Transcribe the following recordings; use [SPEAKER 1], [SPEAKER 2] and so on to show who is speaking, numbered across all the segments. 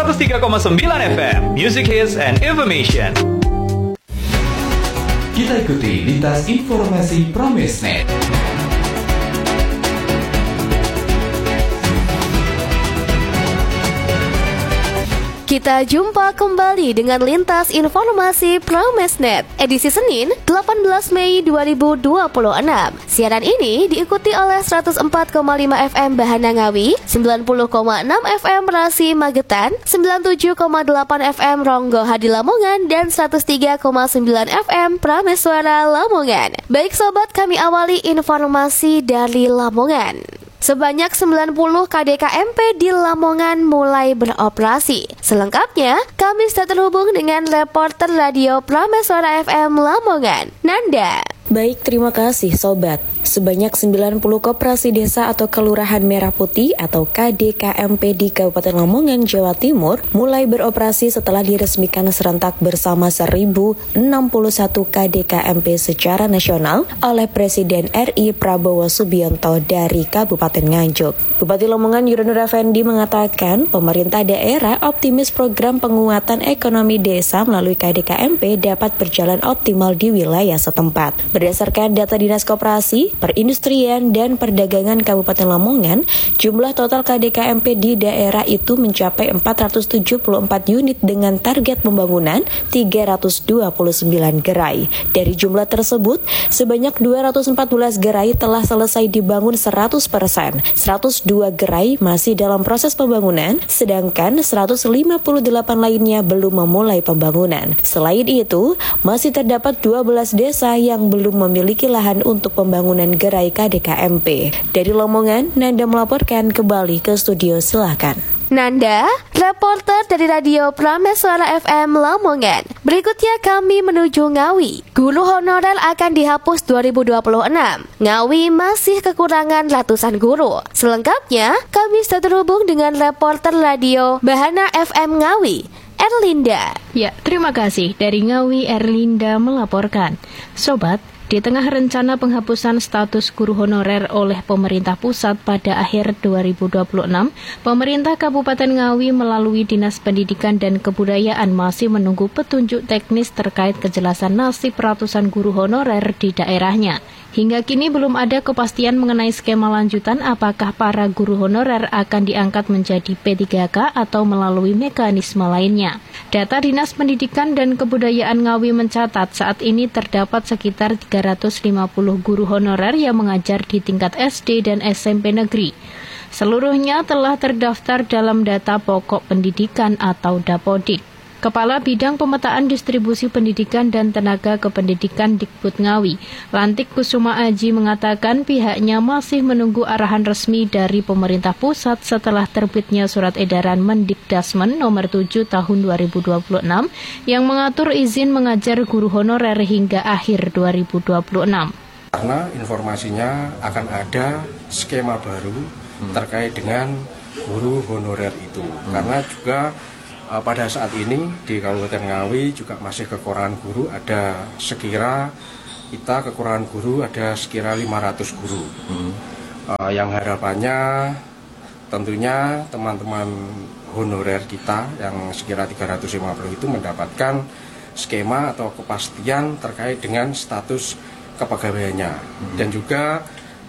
[SPEAKER 1] 103,9 FM, Music Hits and Information.
[SPEAKER 2] Kita ikuti lintas informasi PramesNet.
[SPEAKER 3] Kita jumpa kembali dengan lintas informasi PramesNet edisi Senin 18 Mei 2026. Siaran ini diikuti oleh 104,5 FM Bahana Ngawi, 90,6 FM Rasi Magetan, 97,8 FM Ronggo Hadi Lamongan, dan 103,9 FM Prameswara Lamongan. Baik sobat, kami awali informasi dari Lamongan. Sebanyak 90 KDKMP di Lamongan mulai beroperasi. Selengkapnya, kami sudah terhubung dengan reporter radio Prameswara FM Lamongan, Nanda.
[SPEAKER 4] Baik, terima kasih sobat. Sebanyak 90 koperasi desa atau kelurahan Merah Putih atau KDKMP di Kabupaten Lamongan, Jawa Timur mulai beroperasi setelah diresmikan serentak bersama 1061 KDKMP secara nasional oleh Presiden RI Prabowo Subianto dari Kabupaten Nganjuk. Bupati Lamongan Yuranur Effendi mengatakan pemerintah daerah optimis program penguatan ekonomi desa melalui KDKMP dapat berjalan optimal di wilayah setempat. Berdasarkan data Dinas Koperasi, Perindustrian, dan Perdagangan Kabupaten Lamongan, jumlah total KDKMP di daerah itu mencapai 474 unit dengan target pembangunan 329 gerai. Dari jumlah tersebut, sebanyak 214 gerai telah selesai dibangun 100%, 102 gerai masih dalam proses pembangunan, sedangkan 158 lainnya belum memulai pembangunan. Selain itu, masih terdapat 12 desa yang belum memiliki lahan untuk pembangunan gerai KDKMP. Dari Lamongan, Nanda melaporkan kembali ke studio, silahkan.
[SPEAKER 3] Nanda, reporter dari Radio Prameswara FM Lamongan. Berikutnya kami menuju Ngawi. Guru honorer akan dihapus 2026. Ngawi masih kekurangan ratusan guru. Selengkapnya, kami sudah terhubung dengan reporter radio Bahana FM Ngawi, Erlinda.
[SPEAKER 5] Ya, terima kasih. Dari Ngawi, Erlinda melaporkan. Sobat, di tengah rencana penghapusan status guru honorer oleh pemerintah pusat pada akhir 2026, pemerintah Kabupaten Ngawi melalui Dinas Pendidikan dan Kebudayaan masih menunggu petunjuk teknis terkait kejelasan nasib ratusan guru honorer di daerahnya. Hingga kini belum ada kepastian mengenai skema lanjutan apakah para guru honorer akan diangkat menjadi P3K atau melalui mekanisme lainnya. Data Dinas Pendidikan dan Kebudayaan Ngawi mencatat saat ini terdapat sekitar 350 guru honorer yang mengajar di tingkat SD dan SMP negeri. Seluruhnya telah terdaftar dalam data pokok pendidikan atau Dapodik. Kepala Bidang Pemetaan Distribusi Pendidikan dan Tenaga Kependidikan Dikbud Ngawi, Lantik Kusuma Aji mengatakan pihaknya masih menunggu arahan resmi dari pemerintah pusat setelah terbitnya surat edaran Mendikdasmen nomor 7 tahun 2026 yang mengatur izin mengajar guru honorer hingga akhir 2026.
[SPEAKER 6] Karena informasinya akan ada skema baru terkait dengan guru honorer itu. Karena juga pada saat ini di Kabupaten Ngawi juga masih kekurangan guru, ada sekira 500 guru. Yang harapannya tentunya teman-teman honorer kita yang sekira 350 itu mendapatkan skema atau kepastian terkait dengan status kepegawaiannya. Dan juga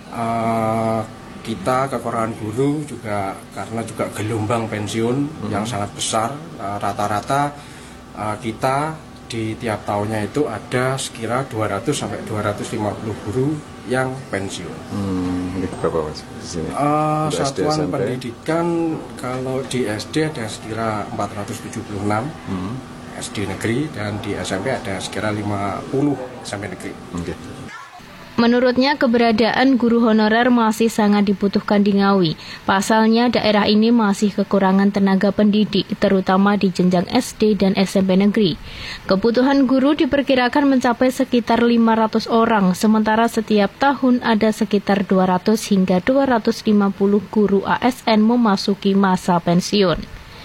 [SPEAKER 6] kita kekurangan guru juga karena juga gelombang pensiun yang sangat besar. Rata-rata kita di tiap tahunnya itu ada sekira 200 sampai 250 guru yang pensiun.
[SPEAKER 7] Berapa mas?
[SPEAKER 6] Satuan pendidikan kalau di SD ada sekira 476 SD negeri, dan di SMP ada sekira 50 SMP negeri.
[SPEAKER 5] Menurutnya, keberadaan guru honorer masih sangat dibutuhkan di Ngawi. Pasalnya, daerah ini masih kekurangan tenaga pendidik, terutama di jenjang SD dan SMP negeri. Kebutuhan guru diperkirakan mencapai sekitar 500 orang, sementara setiap tahun ada sekitar 200 hingga 250 guru ASN memasuki masa pensiun.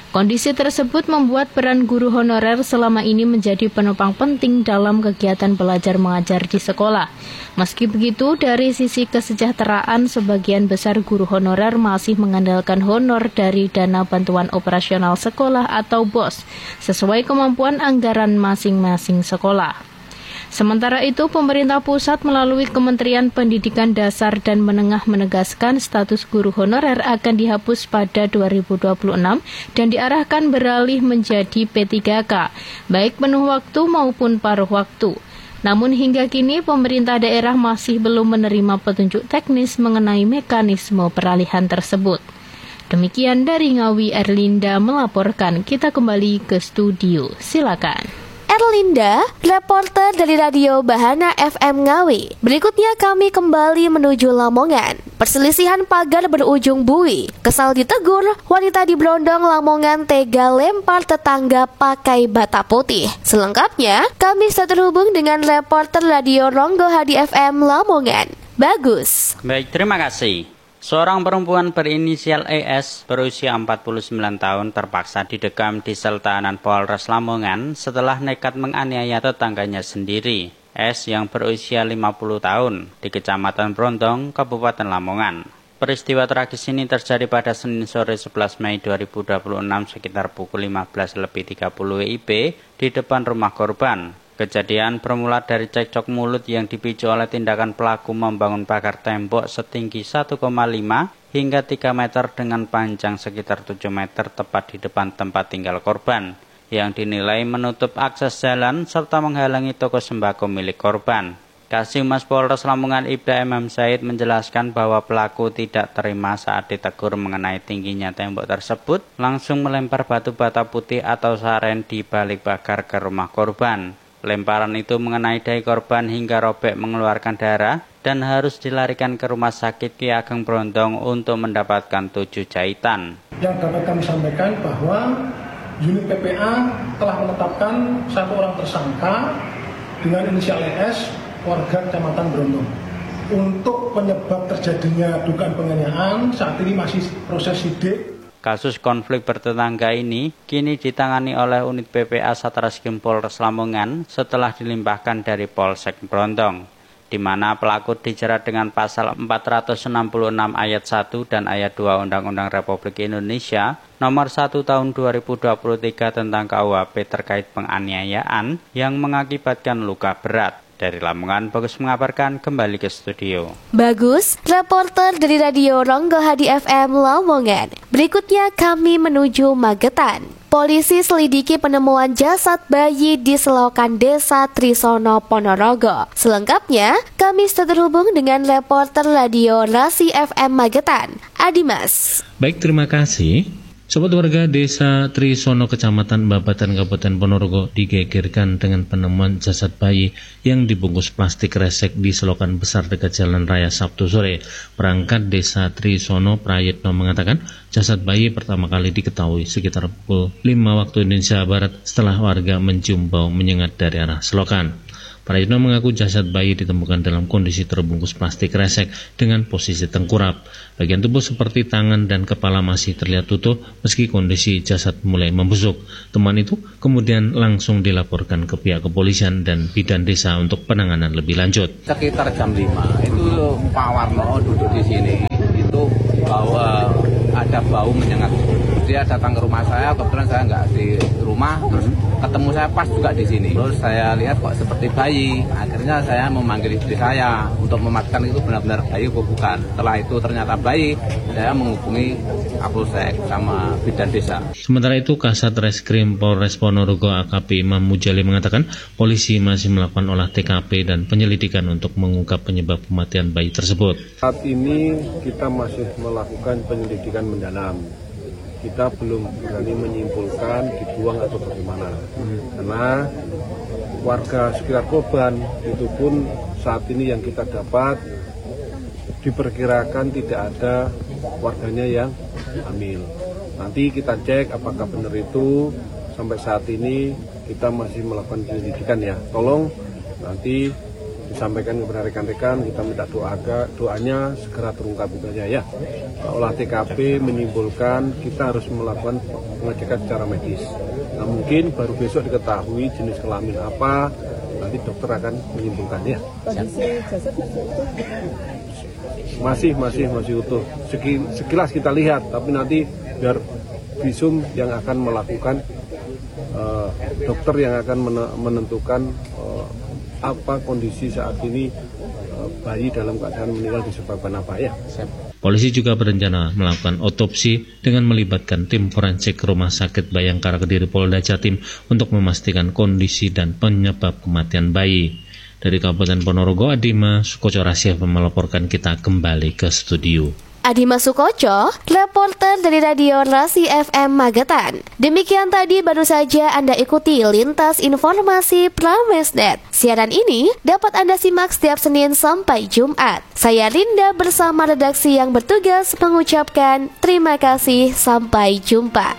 [SPEAKER 5] Kondisi tersebut membuat peran guru honorer selama ini menjadi penopang penting dalam kegiatan belajar mengajar di sekolah. Meski begitu, dari sisi kesejahteraan, sebagian besar guru honorer masih mengandalkan honor dari dana bantuan operasional sekolah atau BOS, sesuai kemampuan anggaran masing-masing sekolah. Sementara itu, pemerintah pusat melalui Kementerian Pendidikan Dasar dan Menengah menegaskan status guru honorer akan dihapus pada 2026 dan diarahkan beralih menjadi P3K, baik penuh waktu maupun paruh waktu. Namun hingga kini pemerintah daerah masih belum menerima petunjuk teknis mengenai mekanisme peralihan tersebut. Demikian dari Ngawi, Erlinda melaporkan. Kita kembali ke studio. Silakan.
[SPEAKER 3] Erlinda, reporter dari Radio Bahana FM Ngawi. Berikutnya kami kembali menuju Lamongan. Perselisihan pagar berujung bui. Kesal ditegur, wanita di Brondong Lamongan tega lempar tetangga pakai bata putih. Selengkapnya, kami sudah terhubung dengan reporter Radio Ronggo Hadi FM Lamongan. Bagus.
[SPEAKER 8] Baik, terima kasih. Seorang perempuan berinisial ES berusia 49 tahun terpaksa didekam di sel tahanan Polres Lamongan setelah nekat menganiaya tetangganya sendiri, S yang berusia 50 tahun, di Kecamatan Brondong, Kabupaten Lamongan. Peristiwa tragis ini terjadi pada Senin sore 11 Mei 2026 sekitar pukul 15.30 WIB di depan rumah korban. Kejadian bermula dari cekcok mulut yang dipicu oleh tindakan pelaku membangun pagar tembok setinggi 1,5 hingga 3 meter dengan panjang sekitar 7 meter tepat di depan tempat tinggal korban, yang dinilai menutup akses jalan serta menghalangi toko sembako milik korban. Kasih-Humas Polres Lamongan Ibda MM Said menjelaskan bahwa pelaku tidak terima saat ditegur mengenai tingginya tembok tersebut, langsung melempar batu bata putih atau saren di balik pagar ke rumah korban. Lemparan itu mengenai dahi korban hingga robek mengeluarkan darah dan harus dilarikan ke Rumah Sakit Ki Ageng Brondong untuk mendapatkan 7 jahitan.
[SPEAKER 9] Yang dapat kami sampaikan bahwa unit PPA telah menetapkan 1 orang tersangka dengan inisial ES, warga Kecamatan Brondong. Untuk penyebab terjadinya dugaan penganiayaan, saat ini masih proses sidik.
[SPEAKER 8] Kasus konflik bertetangga ini kini ditangani oleh unit PPA Satreskrim Polres Lamongan setelah dilimpahkan dari Polsek Brondong, di mana pelaku dijerat dengan pasal 466 ayat 1 dan ayat 2 Undang-Undang Republik Indonesia nomor 1 tahun 2023 tentang KUHP terkait penganiayaan yang mengakibatkan luka berat. Dari Lamongan, Bagus mengabarkan, kembali ke studio.
[SPEAKER 3] Bagus, reporter dari Radio Ronggo Hadi FM Lamongan. Berikutnya kami menuju Magetan. Polisi selidiki penemuan jasad bayi di selokan Desa Trisono, Ponorogo. Selengkapnya, kami sudah terhubung dengan reporter Radio Rasi FM Magetan, Adimas.
[SPEAKER 10] Baik, terima kasih. Sobat warga Desa Trisono, Kecamatan Babatan, Kabupaten Ponorogo digegerkan dengan penemuan jasad bayi yang dibungkus plastik resek di selokan besar dekat Jalan Raya Sabtu sore. Perangkat Desa Trisono, Prayitno mengatakan jasad bayi pertama kali diketahui sekitar pukul 5 waktu Indonesia Barat setelah warga mencium bau menyengat dari arah selokan. Prayitno mengaku jasad bayi ditemukan dalam kondisi terbungkus plastik resek dengan posisi tengkurap. Bagian tubuh seperti tangan dan kepala masih terlihat utuh meski kondisi jasad mulai membusuk. Teman itu kemudian langsung dilaporkan ke pihak kepolisian dan bidan desa untuk penanganan lebih lanjut.
[SPEAKER 11] Sekitar jam 5 itu Pak Warno duduk di sini, itu ada bau menyengat. Dia datang ke rumah saya, kebetulan saya nggak di rumah, terus ketemu saya pas juga di sini. Terus saya lihat kok seperti bayi. Akhirnya saya memanggil istri saya untuk memastikan itu benar-benar bayi atau bukan. Setelah itu ternyata bayi, saya menghubungi Kapolsek sama bidan desa.
[SPEAKER 10] Sementara itu, Kasat Reskrim Polres Ponorogo AKP Imam Mujali mengatakan polisi masih melakukan olah TKP dan penyelidikan untuk mengungkap penyebab kematian bayi tersebut.
[SPEAKER 12] Saat ini kita masih melakukan penyelidikan mendalam. Kita belum berani menyimpulkan dibuang atau bagaimana, karena warga sekitar korban itu pun saat ini yang kita dapat diperkirakan tidak ada warganya yang hamil. Nanti kita cek apakah benar itu. Sampai saat ini kita masih melakukan penyelidikan ya. Tolong nanti disampaikan kepada rekan-rekan, kita minta doanya segera terungkap ya. Olah TKP menyimpulkan kita harus melakukan pengecekan secara medis. Nah, mungkin baru besok diketahui jenis kelamin apa, nanti dokter akan menyimpulkannya.
[SPEAKER 13] Kondisi jasad
[SPEAKER 12] masih utuh. Sekilas kita lihat, tapi nanti biar visum yang akan melakukan dokter yang akan menentukan apa kondisi saat ini bayi dalam keadaan meninggal disebabkan apa ya.
[SPEAKER 10] Polisi juga berencana melakukan otopsi dengan melibatkan tim forensik Rumah Sakit Bayangkara Kediri Polda Jatim untuk memastikan kondisi dan penyebab kematian bayi. Dari Kabupaten Ponorogo, Adima Sukoco Rasya melaporkan. Kita kembali ke studio.
[SPEAKER 3] Adima Sukoco, reporter dari Radio Rasi FM Magetan. Demikian tadi baru saja Anda ikuti Lintas Informasi Pramesnet. Siaran ini dapat Anda simak setiap Senin sampai Jumat. Saya Linda bersama redaksi yang bertugas mengucapkan terima kasih, sampai jumpa.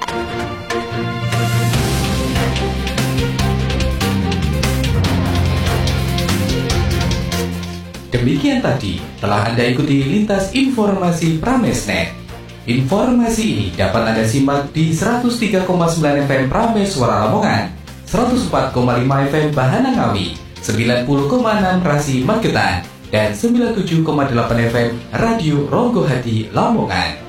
[SPEAKER 2] Demikian tadi telah Anda ikuti Lintas Informasi Pramesnet. Informasi ini dapat Anda simak di 103,9 FM Prames Suara Lamongan, 104,5 FM Bahana Ngawi, 90,6 Rasi Magetan, dan 97,8 FM Radio Ronggo Hati Lamongan.